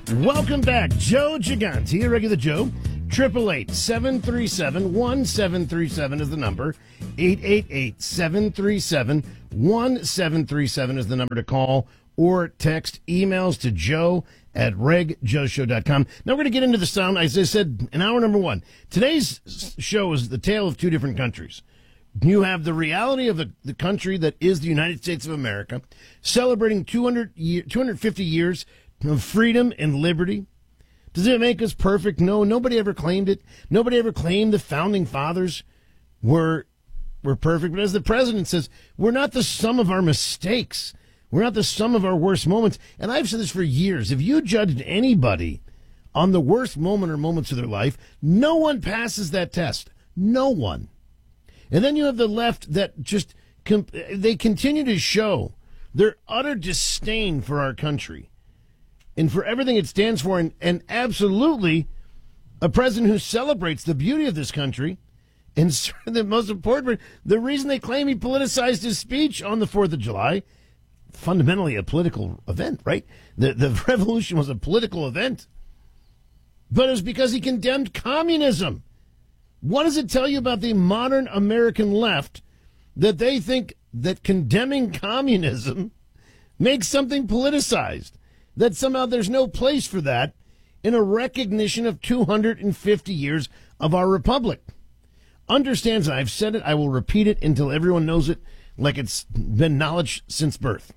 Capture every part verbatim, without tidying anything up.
Welcome back. Joe Gigante, regular Joe. Triple eight seven three seven one seven three seven is the number. Eight eight eight seven three seven one seven three seven is the number to call or text. Emails to Joe at reg joe show dot com. Now we're going to get into the sound. As I said, in hour number one, today's show is the tale of two different countries. You have the reality of the, the country that is the United States of America, celebrating two hundred year, two hundred fifty years of freedom and liberty. Does it make us perfect? No, nobody ever claimed it. Nobody ever claimed the founding fathers were were perfect. But as the president says, we're not the sum of our mistakes. We're not the sum of our worst moments. And I've said this for years. If you judged anybody on the worst moment or moments of their life, no one passes that test. No one. And then you have the left that just, they continue to show their utter disdain for our country and for everything it stands for, and, and absolutely a president who celebrates the beauty of this country. And the most important, the reason they claim he politicized his speech on the fourth of July, fundamentally a political event, right? The, the revolution was a political event. But it was because he condemned communism. What does it tell you about the modern American left that they think that condemning communism makes something politicized? That somehow there's no place for that in a recognition of two hundred fifty years of our republic. Understands, and I've said it, I will repeat it until everyone knows it like it's been knowledge since birth.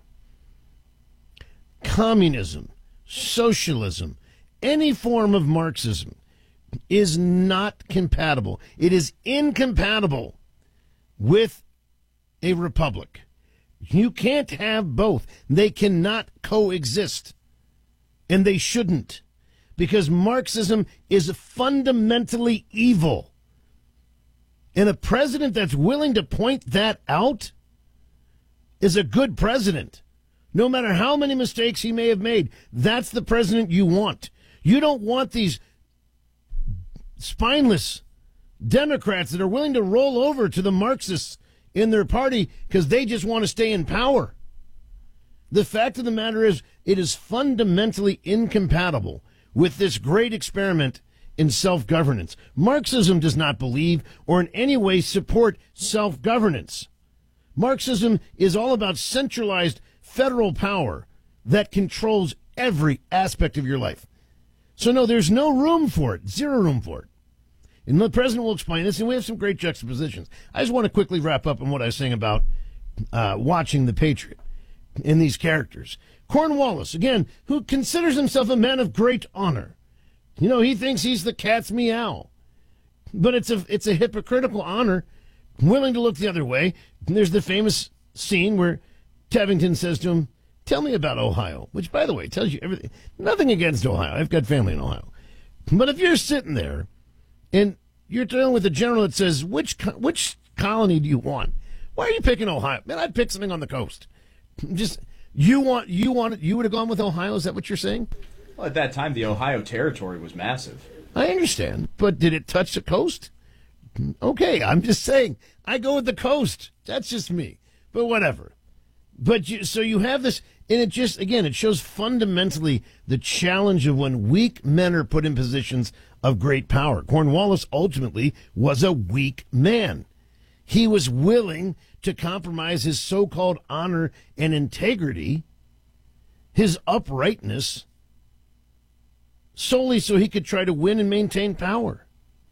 Communism, socialism, any form of Marxism is not compatible. It is incompatible with a republic. You can't have both. They cannot coexist. And they shouldn't, because Marxism is fundamentally evil. And a president that's willing to point that out is a good president. No matter how many mistakes he may have made, that's the president you want. You don't want these spineless Democrats that are willing to roll over to the Marxists in their party because they just want to stay in power. The fact of the matter is, it is fundamentally incompatible with this great experiment in self-governance. Marxism does not believe or in any way support self-governance. Marxism is all about centralized federal power that controls every aspect of your life. So no, there's no room for it, zero room for it. And the president will explain this, and we have some great juxtapositions. I just want to quickly wrap up on what I was saying about uh, watching The Patriot in these characters. Cornwallis, again, who considers himself a man of great honor. You know, he thinks he's the cat's meow. But it's a it's a hypocritical honor, willing to look the other way. And there's the famous scene where Tevington says to him, tell me about Ohio, which, by the way, tells you everything. Nothing against Ohio. I've got family in Ohio. But if you're sitting there and you're dealing with a general that says, which which colony do you want? Why are you picking Ohio? Man, I'd pick something on the coast. Just you want you want you would have gone with Ohio? Is that what you're saying? Well, at that time, the Ohio territory was massive. I understand, but did it touch the coast? Okay, I'm just saying I go with the coast. That's just me. But whatever. But you, so you have this, and it just again it shows fundamentally the challenge of when weak men are put in positions of great power. Cornwallis ultimately was a weak man. He was willing to compromise his so-called honor and integrity, his uprightness, solely so he could try to win and maintain power.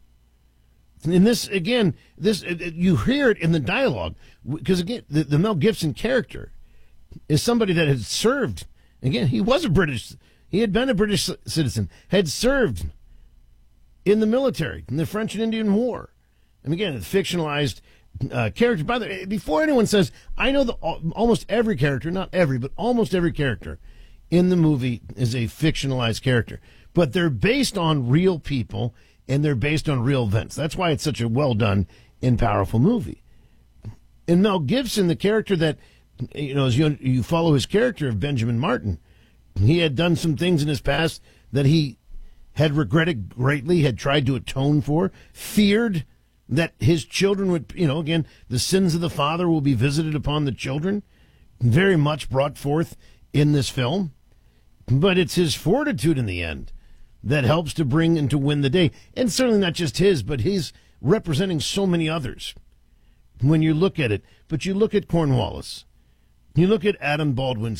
And this, again, this you hear it in the dialogue, because, again, the, the Mel Gibson character is somebody that had served. Again, he was a British, he had been a British citizen, had served in the military, in the French and Indian War. And again, a fictionalized uh, character. By the way, before anyone says, I know that almost every character, not every, but almost every character in the movie is a fictionalized character. But they're based on real people, and they're based on real events. That's why it's such a well-done and powerful movie. And Mel Gibson, the character that, you know, as you, you follow his character of Benjamin Martin, he had done some things in his past that he had regretted greatly, had tried to atone for, feared that his children would, you know, again, the sins of the father will be visited upon the children, very much brought forth in this film. But it's his fortitude in the end that helps to bring and to win the day. And certainly not just his, but he's representing so many others when you look at it. But you look at Cornwallis, you look at Adam Baldwin